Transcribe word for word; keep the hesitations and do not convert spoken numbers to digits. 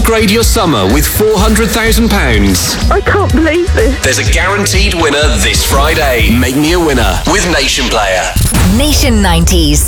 Upgrade your summer with four hundred thousand pounds. I can't believe this. There's a guaranteed winner this Friday. Make me a winner with Nation Player. Nation nineties.